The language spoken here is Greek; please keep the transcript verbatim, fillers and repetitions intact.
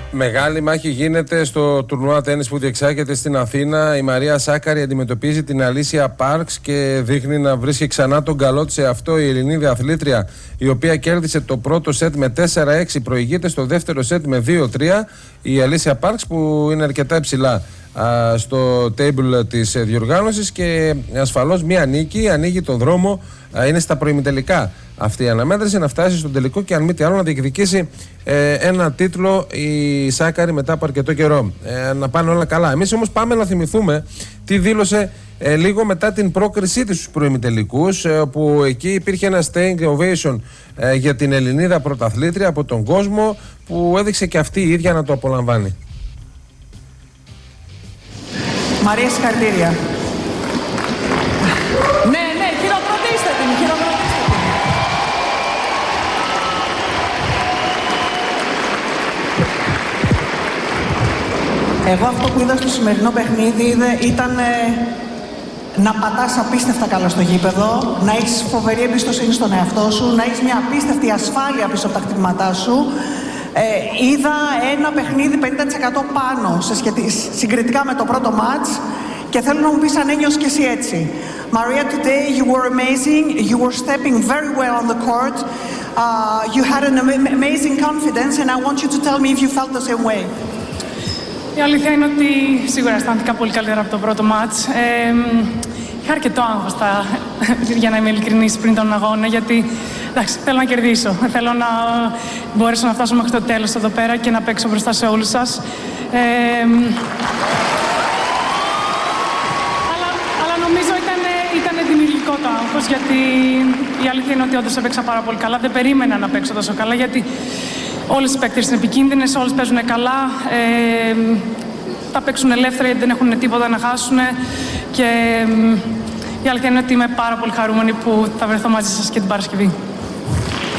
Μεγάλη μάχη γίνεται στο τουρνουά τένις που διεξάγεται στην Αθήνα. Η Μαρία Σάκαρη αντιμετωπίζει την Αλίσια Πάρξ και δείχνει να βρίσκει ξανά τον καλό της σε αυτό η Ελληνίδα αθλήτρια, η οποία κέρδισε το πρώτο σετ με τέσσερα έξι, προηγείται στο δεύτερο σετ με δύο τρία. Η Αλίσια Πάρξ, που είναι αρκετά υψηλά α, στο table της διοργάνωσης, και ασφαλώς μία νίκη ανοίγει τον δρόμο. Α, είναι στα προημιτελικά αυτή η αναμέτρηση, να φτάσει στον τελικό και αν μη τι άλλο να διεκδικήσει ε, ένα τίτλο η Σάκαρη μετά από αρκετό καιρό. Ε, να πάνε όλα καλά. Εμείς όμως πάμε να θυμηθούμε τι δήλωσε ε, λίγο μετά την πρόκρισή της στους προημιτελικούς, ε, που εκεί υπήρχε ένα standing ovation ε, για την Ελληνίδα πρωταθλήτρια από τον κόσμο, που έδειξε και αυτή η ίδια να το απολαμβάνει. Μαρία, συγχαρητήρια. Ναι, ναι, χειροκροτήστε την, χειροκροτήστε την. Εγώ αυτό που είδα στο σημερινό παιχνίδι ήταν ε, να πατάς απίστευτα καλά στο γήπεδο, να έχεις φοβερή εμπιστοσύνη στον εαυτό σου, να έχεις μια απίστευτη ασφάλεια πίσω από τα χτυπήματά σου. Ε, είδα ένα παιχνίδι πενήντα τοις εκατό πάνω σε σχετι... συγκριτικά με το πρώτο μάτς, και θέλω να μου πεις αν ένιωσες και εσύ έτσι. Maria, today you were amazing. You were stepping very well on the court. Uh, you had an amazing confidence, and I want you to tell me if you felt the same way. Η αλήθεια είναι ότι σίγουρα αισθάνθηκα πολύ καλύτερα από το πρώτο μάτς. Ε, είχα αρκετό άγχος, τα... για να είμαι ειλικρινής, πριν τον αγώνα, γιατί εντάξει, θέλω να κερδίσω. Θέλω να μπορέσω να φτάσω μέχρι το τέλος εδώ πέρα και να παίξω μπροστά σε όλους σας. Ε, αλλά, αλλά νομίζω ήταν, ήταν δημιουργικό το άγχος, γιατί η αλήθεια είναι ότι όντως έπαιξα πάρα πολύ καλά. Δεν περίμενα να παίξω τόσο καλά, γιατί όλες οι παίκτες είναι επικίνδυνες, όλες παίζουν καλά. Ε, τα παίξουν ελεύθερα γιατί δεν έχουν τίποτα να χάσουν. Και ε, η αλήθεια είναι ότι είμαι πάρα πολύ χαρούμενη που θα βρεθώ μαζί σας και την Παρασκευή.